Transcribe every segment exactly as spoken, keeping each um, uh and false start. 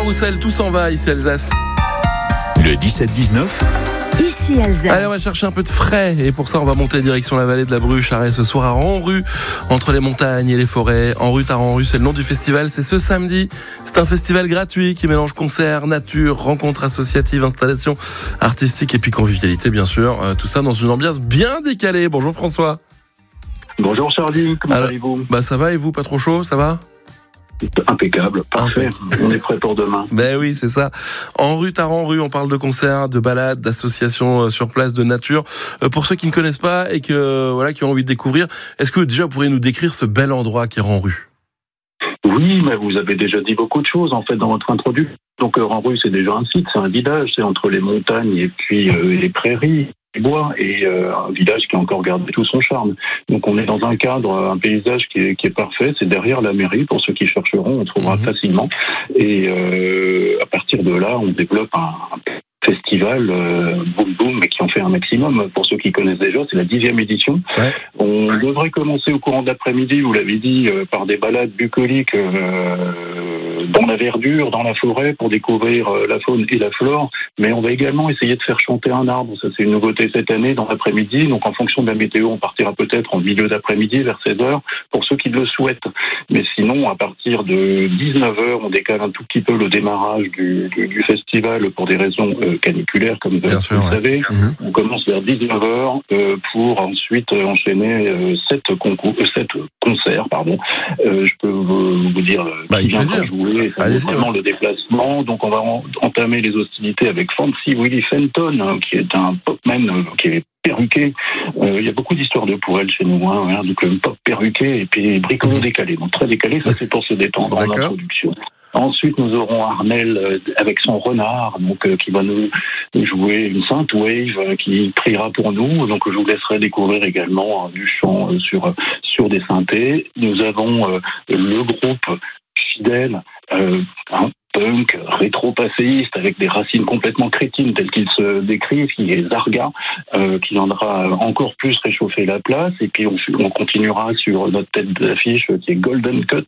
carrousel, tout s'en va ici Alsace. Le dix-sept dix-neuf. Ici Alsace. Allez, on va chercher un peu de frais et pour ça on va monter direction la vallée de la Bruche, arrêt ce soir à Ranru, entre les montagnes et les forêts. En route à Ranru, c'est le nom du festival, c'est ce samedi. C'est un festival gratuit qui mélange concerts, nature, rencontres associatives, installations artistiques et puis convivialité bien sûr. Euh, tout ça dans une ambiance bien décalée. Bonjour François. Bonjour Charlie, comment Alors, allez-vous? Bah ça va et vous, pas trop chaud, ça va? Impeccable, parfait. On est prêt pour demain. Ben oui, c'est ça. En rue, à en rue, on parle de concerts, de balades, d'associations sur place, de nature. Euh, pour ceux qui ne connaissent pas et que voilà, qui ont envie de découvrir, est-ce que déjà vous pourriez nous décrire ce bel endroit qui est Ranru? Oui, mais vous avez déjà dit beaucoup de choses en fait dans votre introduction. Donc Ranru, c'est déjà un site, c'est un village, c'est entre les montagnes et puis euh, les prairies. Bois et euh, un village qui a encore gardé tout son charme. Donc on est dans un cadre, un paysage qui est, qui est parfait. C'est derrière la mairie, pour ceux qui chercheront, on trouvera mmh. facilement. Et euh, à partir de là, on développe un, un festival euh, boum boum, mais qui en fait un maximum. Pour ceux qui connaissent déjà, c'est la dixième édition. Ouais. On devrait commencer au courant de l'après-midi, vous l'avez dit, euh, par des balades bucoliques euh, dans la verdure, dans la forêt, pour découvrir euh, la faune et la flore. Mais on va également essayer de faire chanter un arbre. Ça, c'est une nouveauté cette année, dans l'après-midi. Donc, en fonction de la météo, on partira peut-être en milieu d'après-midi, vers seize heures, pour ceux qui le souhaitent. Mais sinon, à partir de dix-neuf heures, on décale un tout petit peu le démarrage du, du, du festival pour des raisons euh, caniculaires, comme vous, sûr, vous ouais. savez. Mmh. On commence vers dix-neuf heures euh, pour ensuite euh, enchaîner euh, sept, concours, euh, sept concerts. Pardon. Euh, je peux vous, vous dire euh, bah, qui vient pour jouer. C'est vraiment ouais. le déplacement. Donc, on va en, entamer les hostilités avec Fancy Willie Fenton, hein, qui est un popman euh, qui est perruqué. Euh, il y a beaucoup d'histoires de pour elle chez nous, hein, hein, donc le pop perruqué et puis bricolo décalé. Donc très décalé, ça c'est pour se détendre en introduction. Ensuite, nous aurons Armel euh, avec son renard, donc euh, qui va nous, nous jouer une synthwave euh, qui priera pour nous. Donc, je vous laisserai découvrir également euh, du chant euh, sur sur des synthés. Nous avons euh, le groupe fidèle, euh, hein, punk, rétro-passéiste, avec des racines complètement crétines telles qu'il se décrivent, qui est Zarga, euh, qui viendra encore plus réchauffer la place. Et puis on, on continuera sur notre tête d'affiche qui est Golden Cut.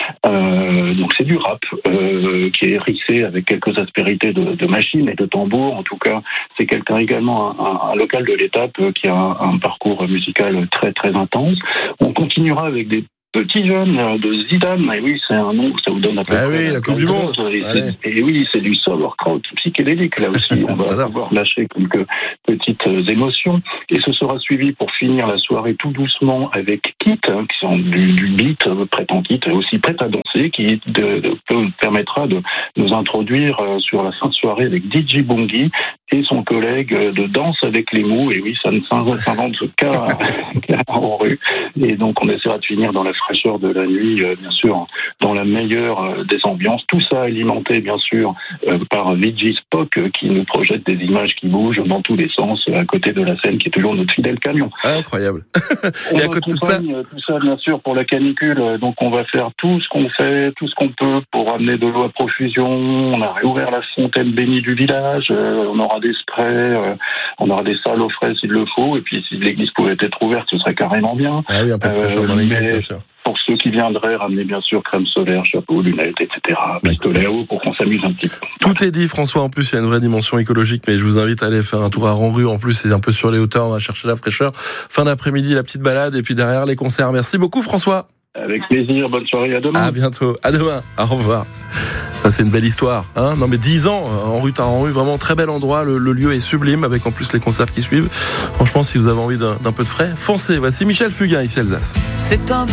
Euh, donc c'est du rap euh, qui est hérissé avec quelques aspérités de, de machines et de tambours. En tout cas, c'est quelqu'un également, un, un local de l'étape qui a un, un parcours musical très très intense. On continuera avec des Petit jeune de Zidane, et oui, c'est un nom, ça vous donne à peu ah près. oui, la Coupe du Monde. Et, et oui, c'est du sauerkraut psychédélique, là aussi. On va pouvoir lâcher quelques petites émotions. Et ce sera suivi pour finir la soirée tout doucement avec Kit, hein, qui sont du, du beat, prêt en kit, aussi prêt à danser, qui de, de, permettra de nous introduire sur la fin de soirée avec D J Bongi et son collègue de danse avec les mots. Et oui, ça ne s'invente qu'à en rue. Et donc, on essaiera de finir dans la fraîcheur de la nuit, euh, bien sûr, dans la meilleure euh, des ambiances. Tout ça alimenté, bien sûr, euh, par V G Spock, euh, qui nous projette des images qui bougent dans tous les sens, euh, à côté de la scène, qui est toujours notre fidèle camion. Ah, incroyable. Et à côté de ça, tout ça, bien sûr, pour la canicule. Euh, donc, on va faire tout ce qu'on fait, tout ce qu'on peut pour amener de l'eau à profusion. On a réouvert la fontaine bénie du village. Euh, on aura des sprays, euh, on aura des salles aux frais s'il le faut. Et puis, si l'église pouvait être ouverte, ce serait carrément bien. Ah oui, un peu de fraîcheur euh, dans l'église, bien sûr. Pour ceux qui viendraient, ramener bien sûr crème solaire, chapeau, lunettes, et cetera. Pistolet à eau pour qu'on s'amuse un petit peu. Tout est dit, François. En plus, il y a une vraie dimension écologique, mais je vous invite à aller faire un tour à Ranru. En plus, c'est un peu sur les hauteurs, on va chercher la fraîcheur. Fin d'après-midi, la petite balade, et puis derrière, les concerts. Merci beaucoup, François. Avec plaisir. Bonne soirée. À demain. À bientôt. À demain. Au revoir. Ça, c'est une belle histoire, hein. Non, mais dix ans en rue, en rue, vraiment très bel endroit. Le, le lieu est sublime, avec en plus les concerts qui suivent. Franchement, si vous avez envie d'un, d'un peu de frais, foncez. Voici Michel Fugain, ici Alsace. C'est un